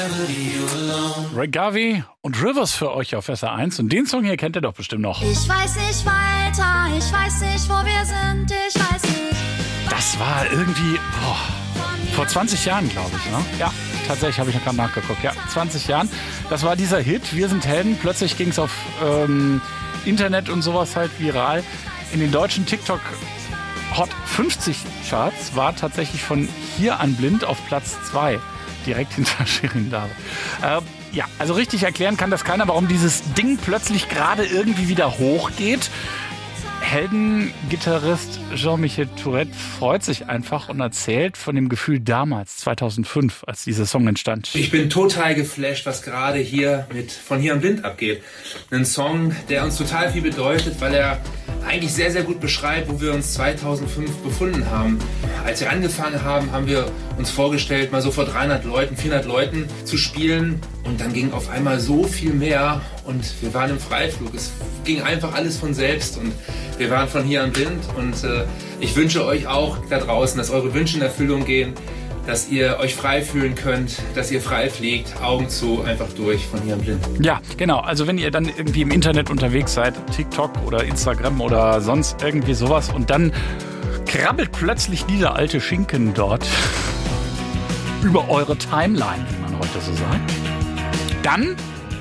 Ray Garvey und Rivers für euch auf SR1. Und den Song hier kennt ihr doch bestimmt noch. Ich weiß nicht weiter, ich weiß nicht, wo wir sind, ich weiß nicht. Das war irgendwie vor 20 Jahren, glaube ich. Ne? Ja, tatsächlich habe ich noch gerade nachgeguckt. Ja, 20 Jahren. Das war dieser Hit, Wir sind Helden. Plötzlich ging es auf Internet und sowas halt viral. In den deutschen TikTok Hot 50 Charts war tatsächlich von Hier an Blind auf Platz 2. Direkt hinter Shirin David. Ja, also richtig erklären kann das keiner, warum dieses Ding plötzlich gerade irgendwie wieder hochgeht. Heldengitarrist Jean-Michel Tourette freut sich einfach und erzählt von dem Gefühl damals, 2005, als dieser Song entstand. Ich bin total geflasht, was gerade hier von Hier an Blind abgeht. Ein Song, der uns total viel bedeutet, weil er eigentlich sehr, sehr gut beschreibt, wo wir uns 2005 befunden haben. Als wir angefangen haben, haben wir uns vorgestellt, mal so vor 300 Leuten, 400 Leuten zu spielen. Und dann ging auf einmal so viel mehr und wir waren im Freiflug. Es ging einfach alles von selbst und wir waren von Hier an Blind. Und ich wünsche euch auch da draußen, dass eure Wünsche in Erfüllung gehen, dass ihr euch frei fühlen könnt, dass ihr frei fliegt, Augen zu, einfach durch von Hier an Blind. Ja, genau. Also wenn ihr dann irgendwie im Internet unterwegs seid, TikTok oder Instagram oder sonst irgendwie sowas und dann krabbelt plötzlich dieser alte Schinken dort über eure Timeline, wie man heute so sagt, dann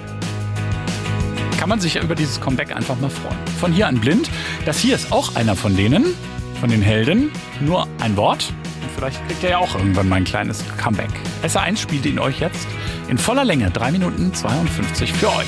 kann man sich ja über dieses Comeback einfach mal freuen. Von Hier an Blind. Das hier ist auch einer von denen, von den Helden. Nur ein Wort. Vielleicht kriegt ihr ja auch irgendwann mal ein kleines Comeback. SR1 spielt ihn euch jetzt in voller Länge, 3 Minuten 52 für euch.